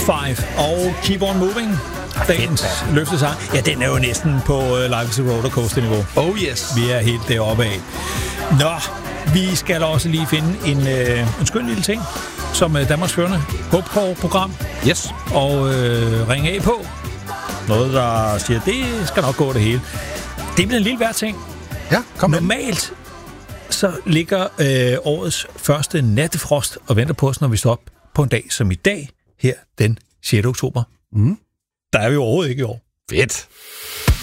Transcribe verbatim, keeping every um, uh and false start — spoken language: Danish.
Five og Keep On Moving. Dagens løftesang. Ja, den er jo næsten på uh, Life is a Rollercoaster-niveau. Oh yes. Vi er helt deroppe af. Nå, vi skal da også lige finde en, uh, en skøn lille ting, som uh, Danmarks førende HopeCore-program. Yes. Og uh, ringe af på. Noget, der siger, det skal nok gå det hele. Det bliver en lille værd ting. Ja, kom med. Normalt så ligger øh, årets første nattefrost og venter på os, når vi står op på en dag som i dag, her den sjette oktober. Mm. Der er vi jo overhovedet ikke i år. Fedt.